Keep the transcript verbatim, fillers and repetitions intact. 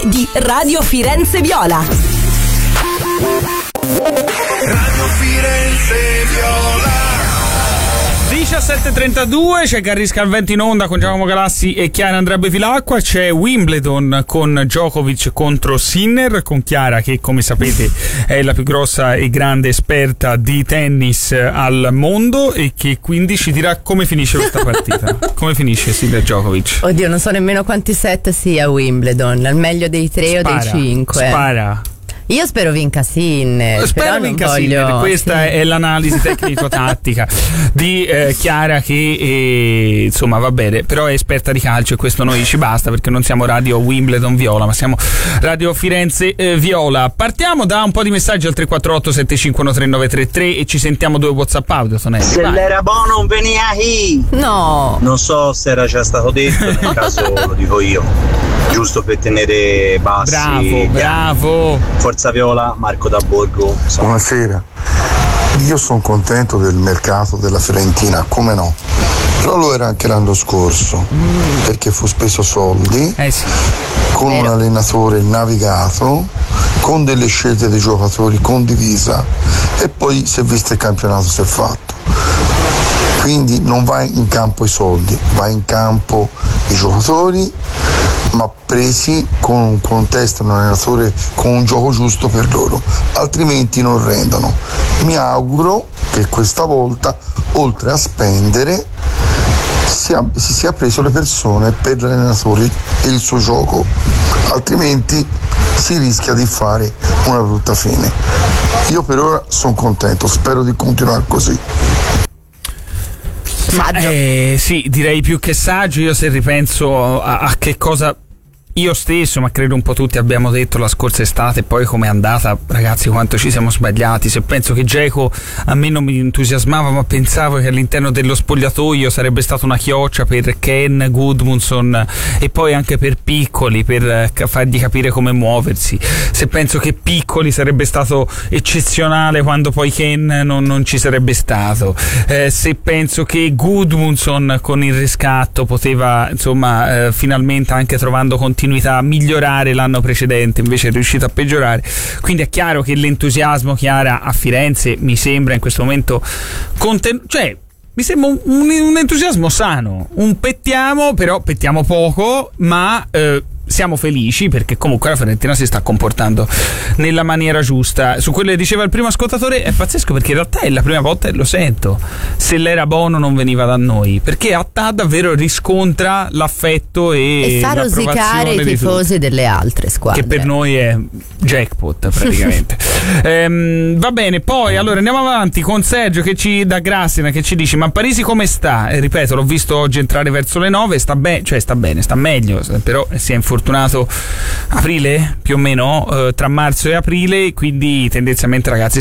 di Radio Firenze Viola. Radio Firenze Viola. diciassette e trentadue, c'è Carrisca al vento in onda con Giacomo Galassi e Chiara Andrea Bevilacqua. C'è Wimbledon con Djokovic contro Sinner, con Chiara che, come sapete, è la più grossa e grande esperta di tennis al mondo e che quindi ci dirà come finisce questa partita. Come finisce Sinner Djokovic? Oddio, non so nemmeno quanti set sia Wimbledon, al meglio dei tre Spara, o dei cinque. Spara. Io spero vinca Sinner. Spero vinca voglio... Sinner. Questa sì. È l'analisi tecnico-tattica di eh, Chiara che eh, insomma va bene, però è esperta di calcio e questo noi ci basta perché non siamo Radio Wimbledon Viola, ma siamo Radio Firenze eh, Viola. Partiamo da un po' di messaggi al tre quattro otto sette cinque uno tre nove tre tre e ci sentiamo due WhatsApp audio. Tonelli. Se l'era buono non venia qui. No. Non so se era già stato detto, nel caso lo dico io. Giusto per tenere bassi. Bravo, bravo. Forza Viola, Marco da Borgo. Buonasera. Io sono contento del mercato della Fiorentina, come no? Però lo era anche l'anno scorso, mm. perché fu speso soldi, eh sì. con Vero. un allenatore navigato, con delle scelte dei giocatori condivisa e poi si è visto il campionato si è fatto. Quindi non va in campo i soldi, va in campo i giocatori, ma presi con un contesto, un allenatore con un gioco giusto per loro, altrimenti non rendono. Mi auguro che questa volta, oltre a spendere, sia, si sia preso le persone per l'allenatore e il suo gioco, altrimenti si rischia di fare una brutta fine. Io per ora sono contento, spero di continuare così. Ma, eh, sì, direi più che saggio. Io se ripenso a, a che cosa io stesso, ma credo un po' tutti abbiamo detto la scorsa estate e poi com'è andata, ragazzi, quanto ci siamo sbagliati. Se penso che Dzeko a me non mi entusiasmava, ma pensavo che all'interno dello spogliatoio sarebbe stata una chioccia per Ken, Gudmundsson e poi anche per Piccoli, per fargli capire come muoversi. Se penso che Piccoli sarebbe stato eccezionale quando poi Ken non, non ci sarebbe stato, eh, se penso che Gudmundsson con il riscatto poteva, insomma, eh, finalmente, anche trovando continuità, a migliorare l'anno precedente, invece è riuscito a peggiorare. Quindi è chiaro che l'entusiasmo, Chiara, a Firenze mi sembra in questo momento conten- cioè mi sembra un, un, un entusiasmo sano, un pettiamo, però pettiamo poco, ma eh, siamo felici perché comunque la Fiorentina si sta comportando nella maniera giusta. Su quello che diceva il primo ascoltatore è pazzesco, perché in realtà è la prima volta che lo sento. Se l'era buono non veniva da noi, perché a T A davvero riscontra l'affetto e, e fa rosicare i tifosi delle altre squadre, che per noi è jackpot praticamente. ehm, va bene, poi allora andiamo avanti con Sergio che ci da Grassina, che ci dice: ma Parisi come sta? E ripeto, l'ho visto oggi entrare verso le nove, sta bene, cioè sta bene, sta meglio, però si è infortunato aprile più o meno, eh, tra marzo e aprile, quindi tendenzialmente, ragazzi,